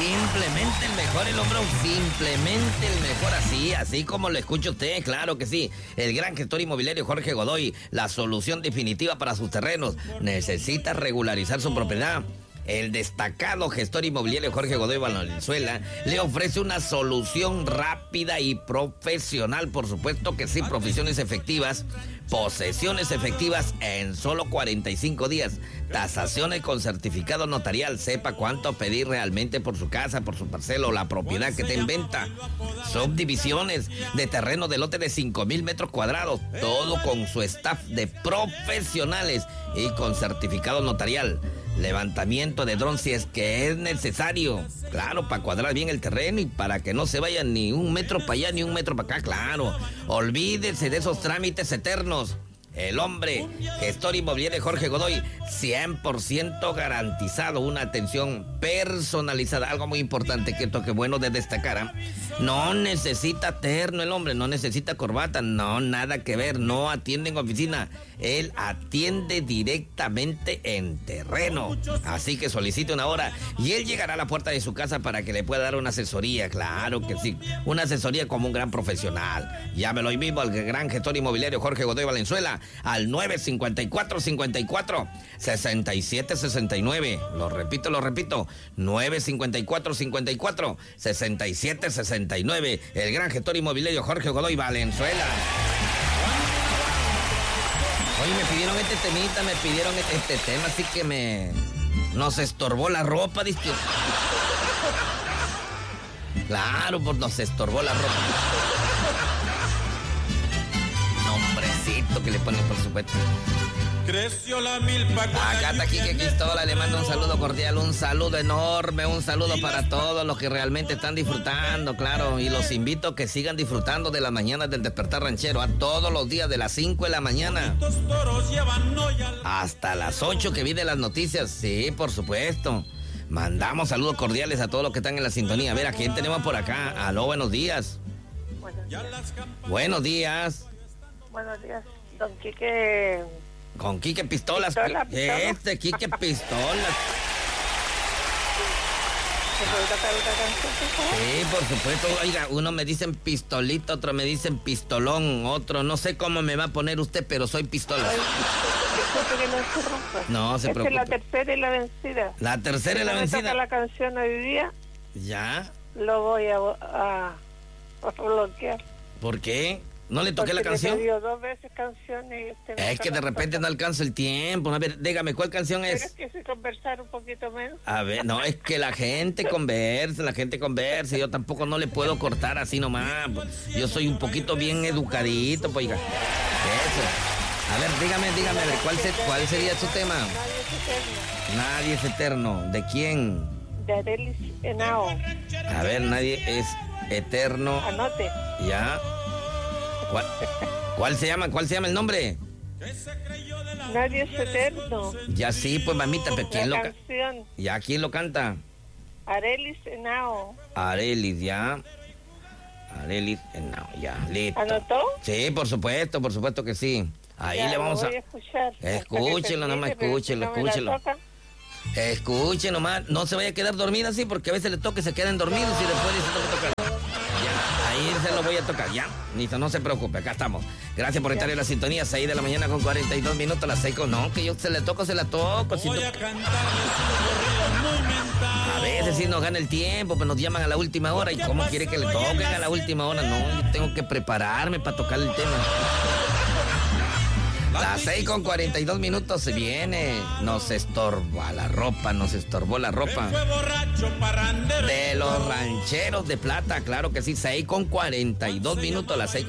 Simplemente el mejor, el hombre, simplemente el mejor, así como lo escucha usted, claro que sí. El gran gestor inmobiliario Jorge Godoy, la solución definitiva para sus terrenos. Necesita regularizar su propiedad. El destacado gestor inmobiliario Jorge Godoy Valenzuela le ofrece una solución rápida y profesional, por supuesto que sí, profesiones efectivas, posesiones efectivas en solo 45 días, tasaciones con certificado notarial, sepa cuánto pedir realmente por su casa, por su parcela o la propiedad que esté en venta, subdivisiones de terreno de lote de 5,000 metros cuadrados, todo con su staff de profesionales y con certificado notarial. Levantamiento de dron si es que es necesario, claro, para cuadrar bien el terreno y para que no se vaya ni un metro para allá ni un metro para acá, claro. Olvídese de esos trámites eternos. El hombre, gestor inmobiliario Jorge Godoy, 100% garantizado, una atención personalizada. Algo muy importante que toque bueno de destacar, no necesita terno el hombre, no necesita corbata, no, nada que ver, no atiende en oficina. Él atiende directamente en terreno. Así que solicite una hora y él llegará a la puerta de su casa para que le pueda dar una asesoría, claro que sí, una asesoría como un gran profesional. Llámelo hoy mismo al gran gestor inmobiliario Jorge Godoy Valenzuela al 954-54-6769. Lo repito, 954-54-6769. El gran gestor inmobiliario Jorge Godoy Valenzuela. Oye, me pidieron este temita, me pidieron este tema, así que nos estorbó la ropa, ¿viste? Claro, pues nos estorbó la ropa. Nombrecito que le ponen, por supuesto. Creció la milpa. Acá está Quique Quistola, le mando un saludo cordial, un saludo enorme, un saludo para todos los que realmente están disfrutando, claro, y los invito a que sigan disfrutando de las mañanas del Despertar Ranchero, a todos los días de las 5 de la mañana hasta las 8 que vienen las noticias, sí, por supuesto. Mandamos saludos cordiales a todos los que están en la sintonía. A ver, ¿a quién tenemos por acá? Aló, buenos días. Buenos días. Buenos días. Buenos días, don Quique. Con Quique Pistolas. Pistola. Quique Pistolas. ¿Se puede tocar una canción, por favor? Sí, por supuesto. Oiga, uno me dicen pistolito, otro me dicen pistolón, otro no sé cómo me va a poner usted, pero soy pistola. Ay, disculpe que no interrumpa. No se preocupe. Es la tercera y la vencida. La tercera y la Si no vencida. me toca la canción hoy día, ¿Ya? lo voy a bloquear. ¿Por qué? ¿No le toqué la Porque canción? le dio 2 veces canciones y usted me Es que de toca repente no tocar. alcanzo el tiempo. A ver, dígame, ¿cuál canción Pero es? es que si conversar un poquito menos. A ver, no, es que la gente conversa. Yo tampoco no le puedo cortar así nomás. Yo soy un poquito bien educadito, pues, oiga. Eso. A ver, dígame, a ver, ¿cuál sería su tema? Nadie es eterno. Nadie es eterno. ¿De quién? De Arelis Henao. A ver, nadie es eterno. Anote. ¿Ya? ¿Cuál se llama el nombre? Nadie es eterno. Ya sí, pues mamita, pero ¿quién La lo canción. ¿Ya quién lo canta? Arelis Henao. Arelis, ya. Arelis, no, ya, listo. ¿Anotó? Sí, por supuesto que sí. Ahí Ya, le vamos lo a... voy a escuchar. Escúchelo nomás, escúchelo. Escuche nomás, no se vaya a quedar dormida así, porque a veces le toca y se quedan dormidos y después dice, tengo que tocar. Ya, ahí se lo voy a tocar, ya. Listo, no se preocupe, acá estamos. Gracias por estar en la sintonía, 6 de la mañana con 42 minutos, las 6 con... No, que yo se la toco. Si a veces sí nos gana el tiempo, pero nos llaman a la última hora. ¿Y cómo quiere que le toquen a la última hora? No, yo tengo que prepararme para tocar el tema. Las 6 con 42 minutos se viene. Nos estorbó la ropa. De los rancheros de plata, claro que sí. 6 con 42 minutos, las 6 con